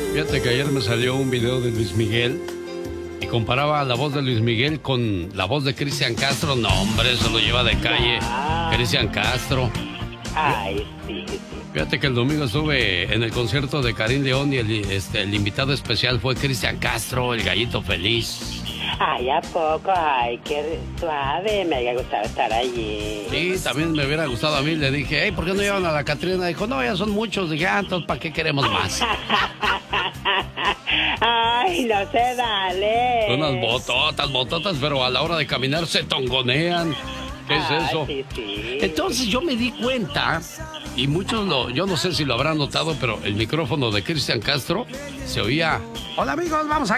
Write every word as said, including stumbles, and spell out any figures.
Fíjate que ayer me salió un video de Luis Miguel y comparaba la voz de Luis Miguel con la voz de Cristian Castro. No, hombre, eso lo lleva de calle. Ah. Cristian Castro. Ay, sí, sí. Fíjate que el domingo estuve en el concierto de Karim León y el, este, el invitado especial fue Cristian Castro, el gallito feliz. Ay, ¿a poco? Ay, qué suave. Me había gustado estar allí. Sí, también me hubiera gustado a mí. Le dije, hey, ¿por qué no llevan a la Catrina? Dijo, no, ya son muchos. Dije, ah, entonces, ¿para qué queremos más? Ay, no se dale. Unas bototas, bototas, pero a la hora de caminar se tongonean. ¿Qué es Ay, eso? Sí, sí. Entonces yo me di cuenta, y muchos lo, yo no sé si lo habrán notado, pero el micrófono de Cristian Castro se oía. Hola amigos, vamos a